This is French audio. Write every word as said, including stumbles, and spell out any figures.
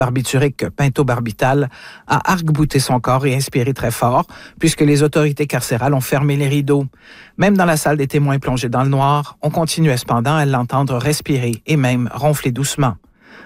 barbiturique pentobarbital a arc-bouté son corps et inspiré très fort, puisque les autorités carcérales ont fermé les rideaux. Même dans la salle des témoins plongés dans le noir, on continuait cependant à l'entendre respirer et même ronfler doucement.